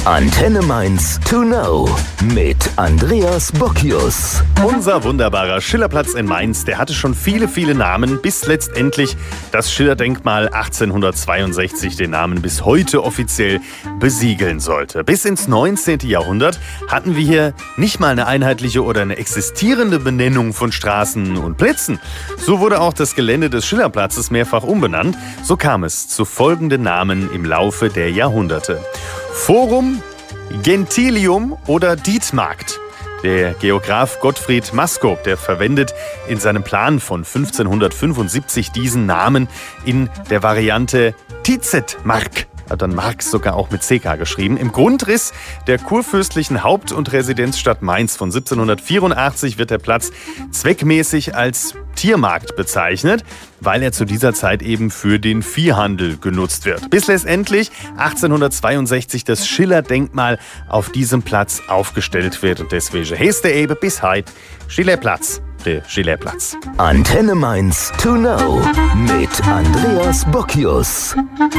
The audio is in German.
Antenne Mainz to know mit Andreas Bockius. Unser wunderbarer Schillerplatz in Mainz, der hatte schon viele, viele Namen, bis letztendlich das Schillerdenkmal 1862 den Namen bis heute offiziell besiegeln sollte. Bis ins 19. Jahrhundert hatten wir hier nicht mal eine einheitliche oder eine existierende Benennung von Straßen und Plätzen. So wurde auch das Gelände des Schillerplatzes mehrfach umbenannt. So kam es zu folgenden Namen im Laufe der Jahrhunderte: Forum, Gentilium oder Dietmarkt. Der Geograf Gottfried Maskop, der verwendet in seinem Plan von 1575 diesen Namen in der Variante Tietzetmark. Hat dann Marx sogar auch mit CK geschrieben. Im Grundriss der kurfürstlichen Haupt- und Residenzstadt Mainz von 1784 wird der Platz zweckmäßig als Tiermarkt bezeichnet, weil er zu dieser Zeit eben für den Viehhandel genutzt wird. Bis letztendlich 1862 das Schiller-Denkmal auf diesem Platz aufgestellt wird. Und deswegen heißt er eben bis heute Schillerplatz, der Schillerplatz. Antenne Mainz to know mit Andreas Bockius.